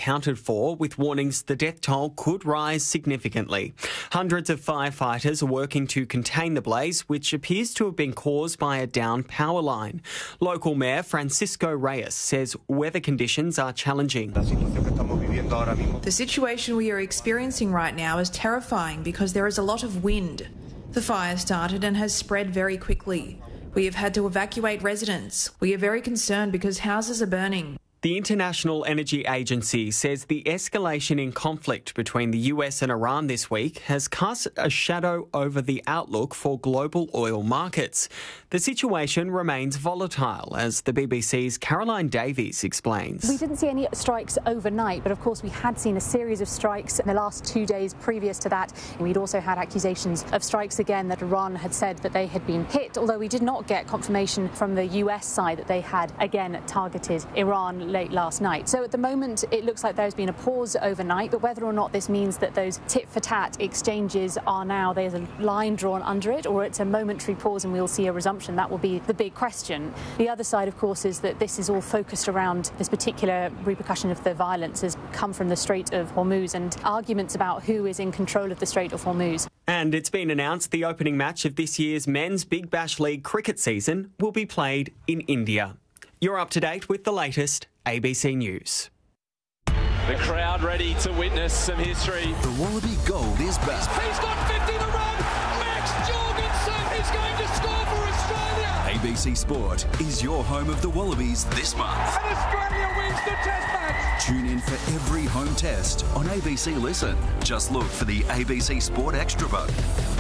accounted for, with warnings the death toll could rise significantly. Hundreds of firefighters are working to contain the blaze, which appears to have been caused by a downed power line. Local Mayor Francisco Reyes says weather conditions are challenging. The situation we are experiencing right now is terrifying because there is a lot of wind. The fire started and has spread very quickly. We have had to evacuate residents. We are very concerned because houses are burning. The International Energy Agency says the escalation in conflict between the US and Iran this week has cast a shadow over the outlook for global oil markets. The situation remains volatile, as the BBC's Caroline Davies explains. We didn't see any strikes overnight, but of course we had seen a series of strikes in the last 2 days previous to that. We'd also had accusations of strikes again that Iran had said that they had been hit, although we did not get confirmation from the US side that they had again targeted Iran late last night. So at the moment it looks like there's been a pause overnight, but whether or not this means that those tit-for-tat exchanges are now, there's a line drawn under it, or it's a momentary pause and we'll see a resumption, that will be the big question. The other side, of course, is that this is all focused around this particular repercussion of the violence has come from the Strait of Hormuz and arguments about who is in control of the Strait of Hormuz. And it's been announced the opening match of this year's Men's Big Bash League cricket season will be played in India. You're up to date with the latest ABC News. The crowd ready to witness some history. The Wallaby Gold is back. He's got 50 to run. Max Jorgensen is going to score for Australia. ABC Sport is your home of the Wallabies this month. And Australia wins the Test match. Tune in for every home test on ABC Listen. Just look for the ABC Sport Extra button.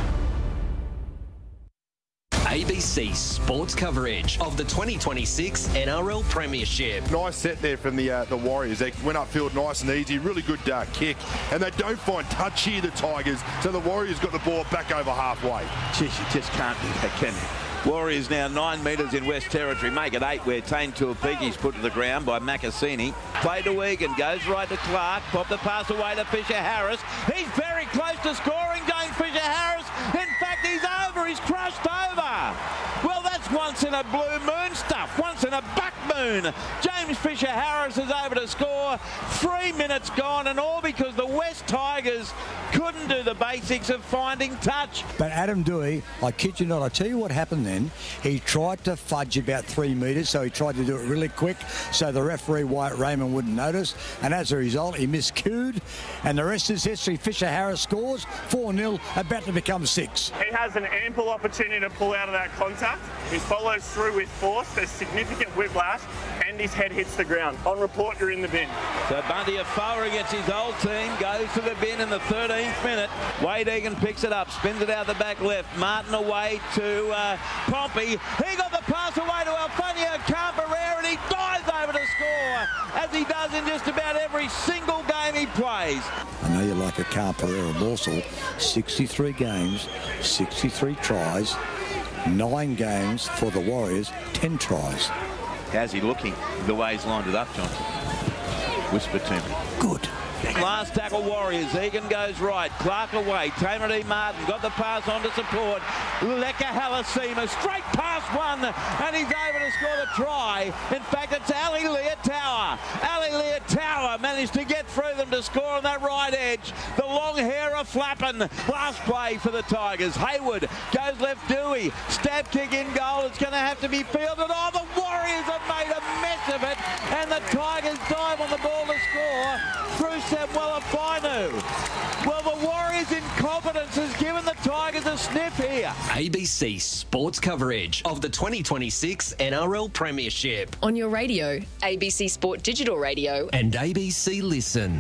ABC Sports coverage of the 2026 NRL Premiership. Nice set there from the Warriors. They went upfield nice and easy. Really good kick. And they don't find touch here, the Tigers. So the Warriors got the ball back over halfway. Jeez, you just can't do that, can you? Warriors now 9 metres in West Territory. Make it 8 where Tane Tuapiki's put to the ground by Makasini. Play to Egan. Goes right to Clark. Pop the pass away to Fisher Harris. He's very close to scoring, James Fisher Harris. In fact, he's over. He's crushed over. Well, that's once in a blue moon stuff. Once in a buck moon. James Fisher Harris is over to score. 3 minutes gone, and all because the West Tigers couldn't do the basics of finding touch. But Adam Doueihi, I kid you not, I tell you what happened then. He tried to fudge about 3 metres, so he tried to do it really quick so the referee, Wyatt Raymond, wouldn't notice. And as a result, he miscued. And the rest is history. Fisher Harris scores 4-0, about to become 6. He has an ample opportunity to pull out of that contact. He follows through with force. There's significant whiplash, and his head hits the ground. On report, you're in the bin. So Bunty Afoa against his old team goes to the bin in the 13th minute. Wade Egan picks it up, spins it out the back left. Martin away to Pompey. He got the pass away to Alfonso Camperera, and he dives over to score, as he does in just about every single game he plays. I know you like a Camperera morsel. 63 games, 63 tries, 9 games for the Warriors, 10 tries. How's he looking the way he's lined it up, Johnson? Whisper to me. Good. Last tackle Warriors. Egan goes right. Clark away. Tamaree Martin got the pass on to support. Leka Halasima straight past one, and he's over to score the try. In fact, it's Ali Leotawa. Ali Leotawa managed to get through them to score on that right edge. The long hair are flapping. Last play for the Tigers. Hayward goes left. Doueihi. Stab kick in goal. It's going to have to be fielded. Oh, the Warriors have made a mess of it, and the Tigers dive on the ball to score through Samuela Fainu. Well, the Warriors' incompetence has given the Tigers a sniff here. ABC Sports coverage of the 2026 NRL Premiership. On your radio, ABC Sport Digital Radio and ABC Listen.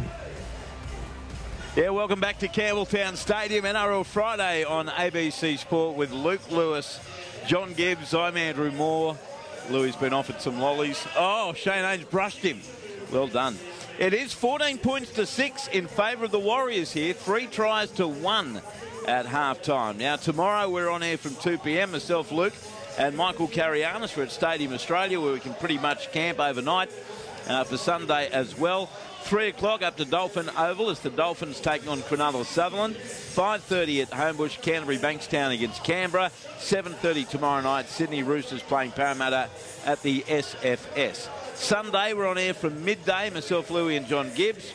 Yeah, welcome back to Campbelltown Stadium. NRL Friday on ABC Sport with Luke Lewis, John Gibbs. I'm Andrew Moore. Louis been offered some lollies. Oh, Shane Haynes brushed him. Well done. It is 14 points to 6 in favour of the Warriors here. 3 tries to 1 at half-time. Now, tomorrow we're on air from 2 p.m. Myself, Luke, and Michael Carianis. We're at Stadium Australia, where we can pretty much camp overnight for Sunday as well. 3 o'clock up to Dolphin Oval as the Dolphins taking on Cronulla Sutherland. 5:30 at Homebush, Canterbury Bankstown against Canberra. 7:30 tomorrow night, Sydney Roosters playing Parramatta at the SFS. Sunday, we're on air from midday, myself, Louis and John Gibbs.